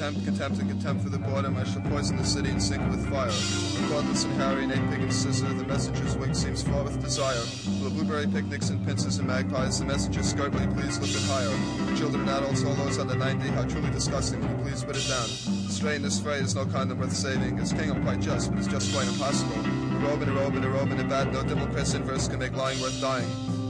contempt for the boredom, I shall poison the city and sink it with fire. Cordless and Harry, Nate Pig and Scissor, the messenger's wing seems fraught with desire. For the blueberry picnics and pincers and magpies, the messenger's skirtly, please lift it higher. The children and adults, all those under 90, how truly disgusting, will you please put it down? Strain this phrase, no condom worth saving. As king I'm quite just, but it's just quite impossible. A robe and a robe and a robe and a bat, no double press inverse can make lying worth dying.